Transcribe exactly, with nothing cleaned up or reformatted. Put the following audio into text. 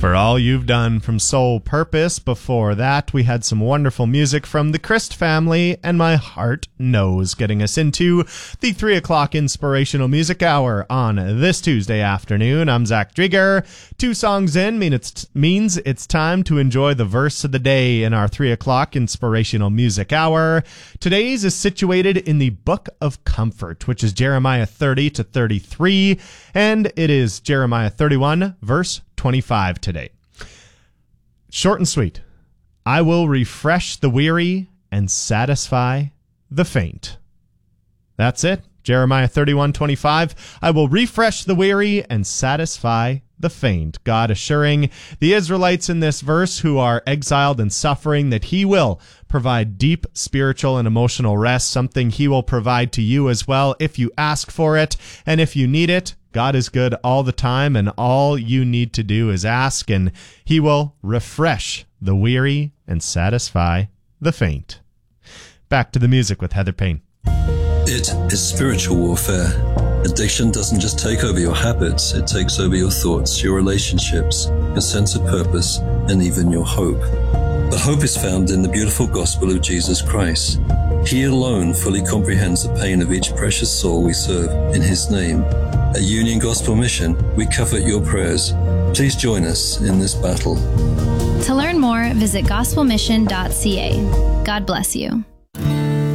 For All You've Done from Soul Purpose. Before that, we had some wonderful music from the Christ family and My Heart Knows, getting us into the three o'clock Inspirational Music Hour on this Tuesday afternoon. I'm Zach Drieger. Two songs in mean it's, means it's time to enjoy the verse of the day in our three o'clock Inspirational Music Hour. Today's is situated in the Book of Comfort, which is Jeremiah thirty to thirty-three, and it is Jeremiah thirty-one, verse twenty-five today. Short and sweet. I will refresh the weary and satisfy the faint. That's it. Jeremiah thirty-one twenty-five. I will refresh the weary and satisfy the faint. God assuring the Israelites in this verse who are exiled and suffering that he will provide deep spiritual and emotional rest, something he will provide to you as well if you ask for it and if you need it. God is good all the time, and all you need to do is ask, and he will refresh the weary and satisfy the faint. Back to the music with Heather Payne. It is spiritual warfare. Addiction doesn't just take over your habits, it takes over your thoughts, your relationships, your sense of purpose, and even your hope. But hope is found in the beautiful gospel of Jesus Christ. He alone fully comprehends the pain of each precious soul we serve in his name. At Union Gospel Mission, we covet your prayers. Please join us in this battle. To learn more, visit gospel mission dot c a. God bless you.